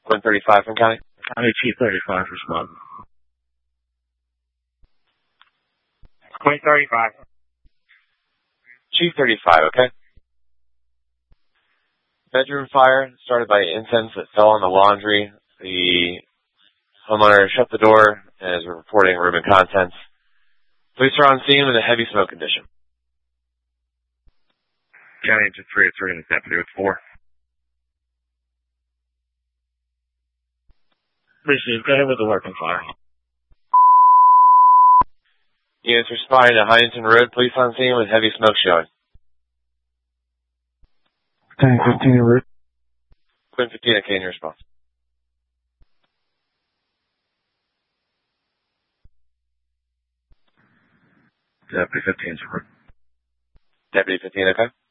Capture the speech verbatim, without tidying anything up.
Quinn thirty-five from County. County Chief thirty-five, respond. Quinn thirty-five. Chief thirty-five, okay? Bedroom fire started by incense that fell on the laundry. The homeowner shut the door and is reporting room and contents. Police are on scene with a heavy smoke condition. County Engine three, it's reading the deputy with four. Received. Go ahead with the working fire. Units responding to Huntington Road. Police on scene with heavy smoke showing. ten fifteen route. Quinn fifteen, okay, in your response. Deputy fifteen's route. Deputy fifteen, okay?